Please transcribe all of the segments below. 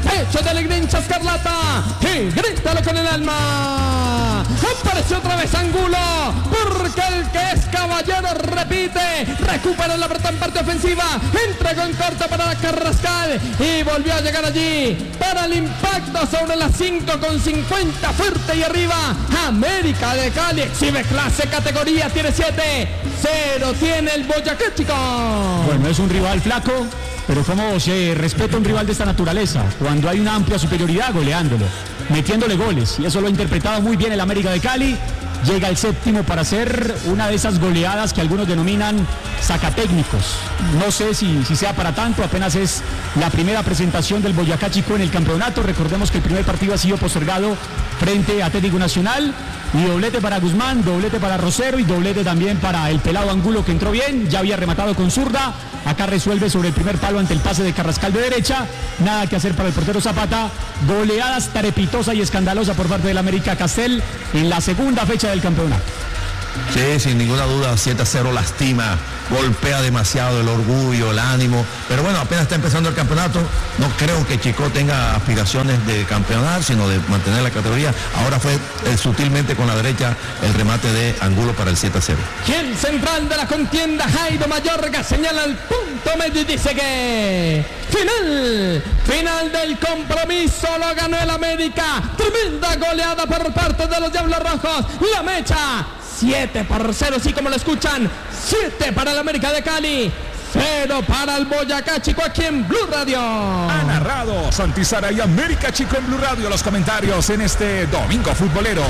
pecho del Grincha Escarlata y grítalo con el alma. Apareció otra vez Angulo, porque el que es caballero repite, recupera la pelota en parte ofensiva, entregó en corto para Carrascal y volvió a llegar allí para el impacto sobre las 5:50, fuerte y arriba. América de Cali exhibe clase, categoría, tiene 7-0, tiene el Boyacá Chico. Bueno, es un rival flaco, pero cómo se respeta un rival de esta naturaleza, cuando hay una amplia superioridad, goleándolo, metiéndole goles, y eso lo ha interpretado muy bien el América de Cali. Llega el séptimo para hacer una de esas goleadas que algunos denominan sacatécnicos. No sé si sea para tanto, apenas es la primera presentación del Boyacá Chico en el campeonato. Recordemos que el primer partido ha sido postergado frente a Atlético Nacional. Y doblete para Guzmán, doblete para Rosero y doblete también para el pelado Angulo, que entró bien, ya había rematado con zurda. Acá resuelve sobre el primer palo ante el pase de Carrascal de derecha. Nada que hacer para el portero Zapata. Goleada estrepitosa y escandalosa por parte del América Castel en la segunda fecha del campeonato. Sí, sin ninguna duda, 7-0 lastima, golpea demasiado el orgullo, el ánimo, pero bueno, apenas está empezando el campeonato, no creo que Chico tenga aspiraciones de campeonar, sino de mantener la categoría. Ahora fue sutilmente con la derecha el remate de Angulo para el 7-0. Y el central de la contienda, Jairo Mayorga, señala el punto medio y dice que final del compromiso, lo ganó el América. Tremenda goleada por parte de los Diablos Rojos, la mecha. 7-0, sí, como lo escuchan, 7 para el América de Cali, 0 para el Boyacá Chico aquí en Blue Radio. Ha narrado Santizara y América Chico en Blue Radio. Los comentarios en este domingo futbolero.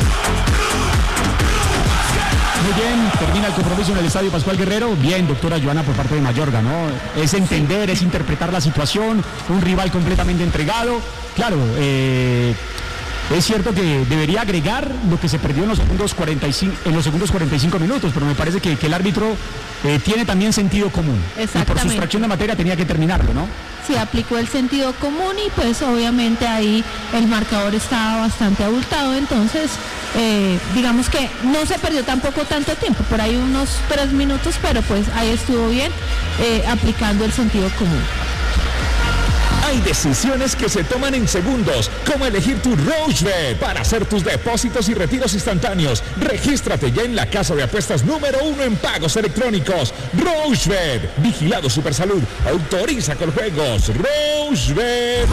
Muy bien, termina el compromiso en el Estadio Pascual Guerrero. Bien, doctora Joana, por parte de Mayorga, ¿no? Es entender, es interpretar la situación, un rival completamente entregado. Claro, es cierto que debería agregar lo que se perdió en los segundos 45 minutos, pero me parece que el árbitro tiene también sentido común. Y por sustracción de materia tenía que terminarlo, ¿no? Sí, aplicó el sentido común y pues obviamente ahí el marcador estaba bastante abultado, entonces digamos que no se perdió tampoco tanto tiempo, por ahí unos 3 minutos, pero pues ahí estuvo bien aplicando el sentido común. Hay decisiones que se toman en segundos, como elegir tu RocheBet para hacer tus depósitos y retiros instantáneos. Regístrate ya en la casa de apuestas número 1 en pagos electrónicos. RocheBet, vigilado Supersalud, autoriza con juegos. RocheBet.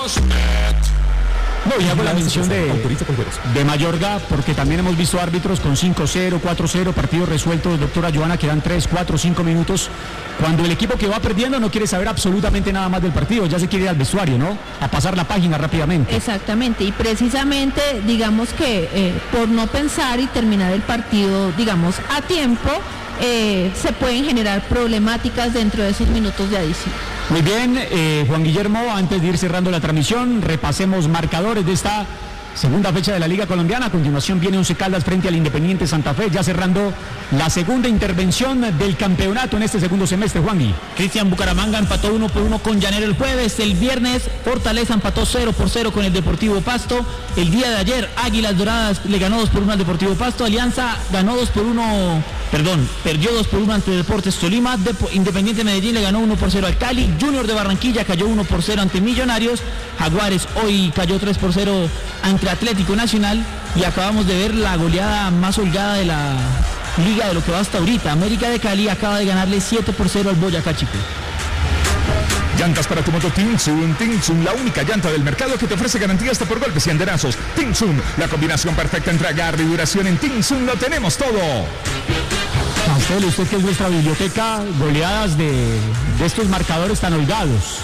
No, y hago la mención de Mayorga, porque también hemos visto árbitros con 5-0, 4-0, partidos resueltos, doctora Joana, que dan 3, 4, 5 minutos, cuando el equipo que va perdiendo no quiere saber absolutamente nada más del partido, ya se quiere ir al vestuario, ¿no? A pasar la página rápidamente. Exactamente, y precisamente, digamos que por no pensar y terminar el partido, digamos, a tiempo, se pueden generar problemáticas dentro de esos minutos de adición. Muy bien, Juan Guillermo, antes de ir cerrando la transmisión, repasemos marcadores de esta segunda fecha de la Liga Colombiana. A continuación viene Once Caldas frente al Independiente Santa Fe, ya cerrando la segunda intervención del campeonato en este segundo semestre, Juangui. Cristian, Bucaramanga empató 1-1 con Llanero el jueves. El viernes Fortaleza empató 0-0 con el Deportivo Pasto. El día de ayer Águilas Doradas le ganó 2-1 al Deportivo Pasto. Alianza ganó perdió 2-1 ante Deportes Tolima. Independiente Medellín le ganó 1-0 al Cali. Junior de Barranquilla cayó 1-0 ante Millonarios. Jaguares hoy cayó 3-0 ante Atlético Nacional. Y acabamos de ver la goleada más holgada de la liga de lo que va hasta ahorita. América de Cali acaba de ganarle 7-0 al Boyacá Chico. Llantas para tu moto Tinsun, la única llanta del mercado que te ofrece garantía hasta por golpes y enderazos. Tinsun, la combinación perfecta entre agarre y duración. En Tinsun lo tenemos todo. Marcelo, usted que es nuestra biblioteca, goleadas de estos marcadores tan holgados.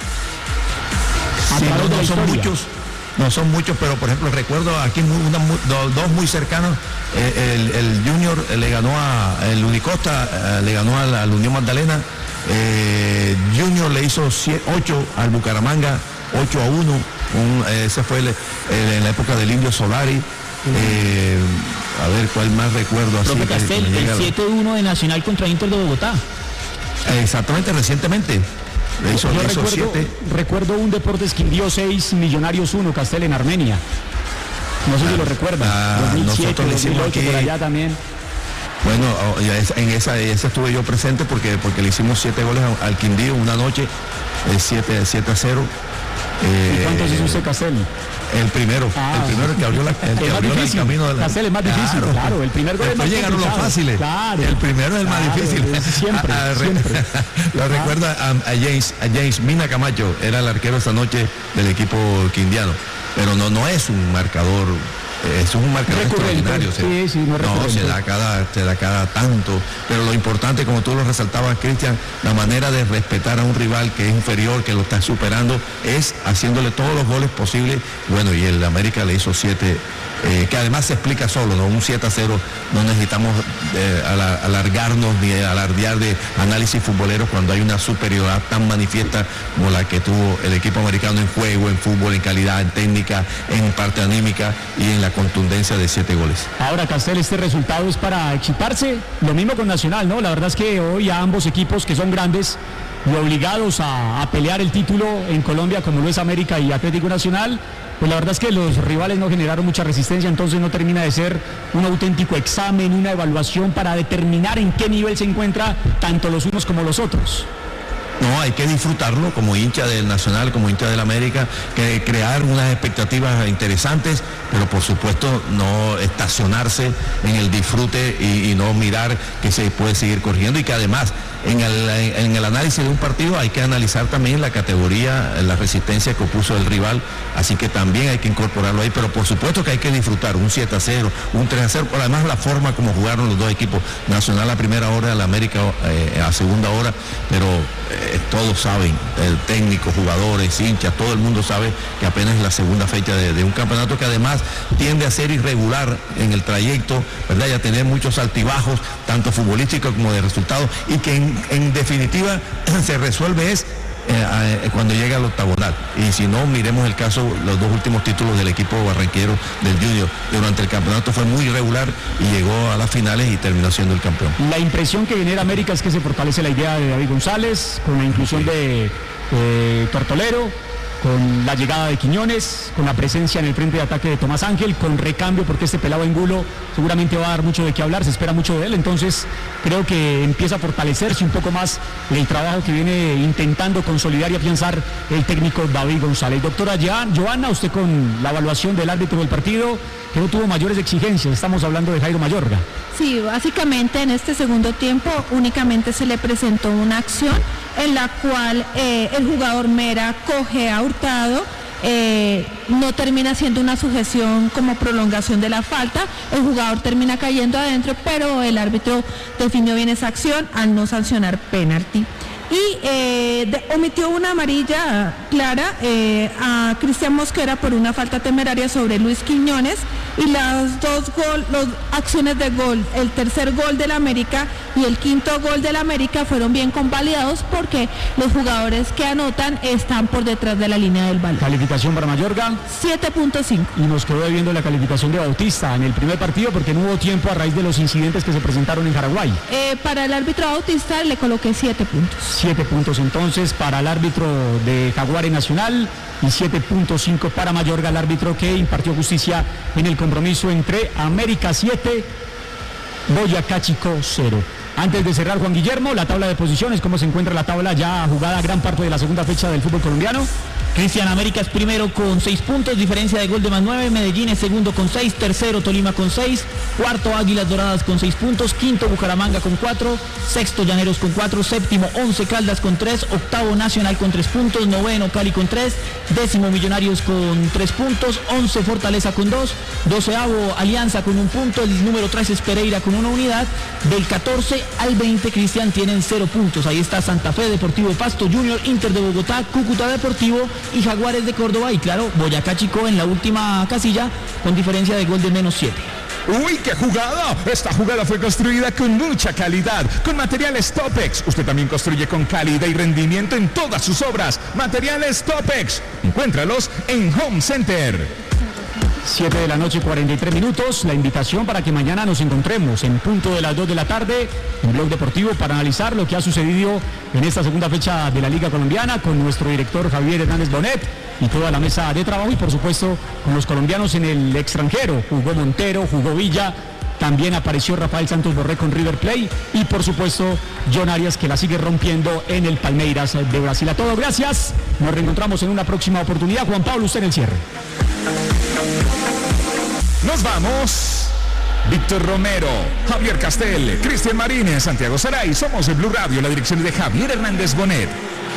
Sí, no son muchos, pero por ejemplo recuerdo aquí dos muy cercanos. El Junior le ganó el Unicosta, le ganó al Unión Magdalena. Junior le hizo 8 al Bucaramanga, 8-1. Ese fue en la época del Indio Solari. A ver cuál más recuerdo. Así Profe Castel, el 7-1 de Nacional contra Inter de Bogotá. Exactamente, recientemente. Recuerdo un Deportes Quindío 6, Millonarios 1, Castel en Armenia. No sé si lo recuerdan. 2007, 2008, por allá también. Bueno, en esa estuve yo presente porque le hicimos 7 goles al Quindío una noche, 7-0. ¿Y cuántos hizo usted, Castel? El primero que abrió el camino de la... Castel es más difícil, claro. El primer gol es más llegaron los fáciles. Claro. El primero es el más difícil. Siempre. Lo recuerda a James Mina Camacho, era el arquero esta noche del equipo quindiano. Pero no es un marcador... Es un marcador extraordinario. Se da cada tanto. Pero lo importante, como tú lo resaltabas, Cristian, la manera de respetar a un rival que es inferior, que lo está superando, es haciéndole todos los goles posibles. Bueno, y el América le hizo 7, que además se explica solo, ¿no? Un 7-0, no necesitamos alargarnos ni alardear de análisis futboleros cuando hay una superioridad tan manifiesta como la que tuvo el equipo americano en juego, en fútbol, en calidad, en técnica, en parte anímica y en la contundencia de 7 goles. Ahora, Castel, este resultado es para excitarse, lo mismo con Nacional, ¿no? La verdad es que hoy a ambos equipos que son grandes y obligados a pelear el título en Colombia, como lo es América y Atlético Nacional, pues la verdad es que los rivales no generaron mucha resistencia, entonces no termina de ser un auténtico examen, una evaluación para determinar en qué nivel se encuentra tanto los unos como los otros. No, hay que disfrutarlo como hincha del Nacional, como hincha del América, que crear unas expectativas interesantes, pero por supuesto no estacionarse en el disfrute y no mirar que se puede seguir corrigiendo y que además en el análisis de un partido hay que analizar también la categoría, la resistencia que opuso el rival, así que también hay que incorporarlo ahí, pero por supuesto que hay que disfrutar un 7-0, un 3-0, por además la forma como jugaron los dos equipos, Nacional a primera hora, el América a segunda hora, pero todos saben, el técnico, jugadores, hinchas, todo el mundo sabe que apenas es la segunda fecha de un campeonato que además tiende a ser irregular en el trayecto, ¿verdad? Y a tener muchos altibajos, tanto futbolísticos como de resultados, y que en definitiva se resuelve cuando llega al octagonal. Y si no, miremos el caso, los dos últimos títulos del equipo barranquero del Junior. Durante el campeonato fue muy irregular y llegó a las finales y terminó siendo el campeón. La impresión que genera América es que se fortalece la idea de David González, con la inclusión de Tortolero, con la llegada de Quiñones, con la presencia en el frente de ataque de Tomás Ángel, con recambio, porque este pelado Angulo seguramente va a dar mucho de qué hablar, se espera mucho de él, entonces creo que empieza a fortalecerse un poco más el trabajo que viene intentando consolidar y afianzar el técnico David González. Doctora Joana, usted con la evaluación del árbitro del partido, que no tuvo mayores exigencias, estamos hablando de Jairo Mayorga. Sí, básicamente en este segundo tiempo únicamente se le presentó una acción en la cual el jugador Mera coge a Hurtado, no termina siendo una sujeción como prolongación de la falta, el jugador termina cayendo adentro, pero el árbitro definió bien esa acción al no sancionar penalti. Y omitió una amarilla clara a Cristian Mosquera por una falta temeraria sobre Luis Quiñones, y las acciones de gol, el tercer gol del América y el quinto gol del América fueron bien convalidados porque los jugadores que anotan están por detrás de la línea del balón. ¿Calificación para Mayorga? 7.5. Y nos quedó debiendo la calificación de Bautista en el primer partido porque no hubo tiempo a raíz de los incidentes que se presentaron en Paraguay. Para el árbitro Bautista le coloqué 7 puntos. 7 puntos entonces para el árbitro de Jaguares Nacional y 7.5 para Mayorga, el árbitro que impartió justicia en el compromiso entre América 7, Boyacá Chico 0. Antes de cerrar, Juan Guillermo, la tabla de posiciones, ¿cómo se encuentra la tabla ya jugada gran parte de la segunda fecha del fútbol colombiano? Cristian, América es primero con 6 puntos, diferencia de gol de +9, Medellín es segundo con 6, tercero Tolima con 6, cuarto Águilas Doradas con 6 puntos, quinto Bucaramanga con 4, sexto Llaneros con 4, séptimo Once Caldas con 3, octavo Nacional con 3 puntos, noveno Cali con 3, décimo Millonarios con 3 puntos, 11 Fortaleza con 2, doceavo Alianza con 1 punto, el número 13 es Pereira con 1 unidad, del 14 al 20 Cristian tienen 0 puntos, ahí está Santa Fe, Deportivo Pasto, Junior, Inter de Bogotá, Cúcuta Deportivo y Jaguares de Córdoba, y claro, Boyacá Chico en la última casilla con diferencia de gol de -7. ¡Uy, qué jugada! Esta jugada fue construida con mucha calidad, con materiales Topex. Usted también construye con calidad y rendimiento en todas sus obras. Materiales Topex. Encuéntralos en Home Center. 7 de la noche, 43 minutos. La invitación para que mañana nos encontremos en punto de las 2 de la tarde en Blog Deportivo para analizar lo que ha sucedido en esta segunda fecha de la Liga Colombiana con nuestro director Javier Hernández Bonet y toda la mesa de trabajo, y por supuesto con los colombianos en el extranjero. Jugó Montero, jugó Villa, también apareció Rafael Santos Borré con River Plate y por supuesto John Arias, que la sigue rompiendo en el Palmeiras de Brasil. A todos, gracias. Nos reencontramos en una próxima oportunidad. Juan Pablo, usted en el cierre. Nos vamos. Víctor Romero, Javier Castel, Cristian Marínez, Santiago Saray. Somos de Blue Radio. La dirección es de Javier Hernández Bonet.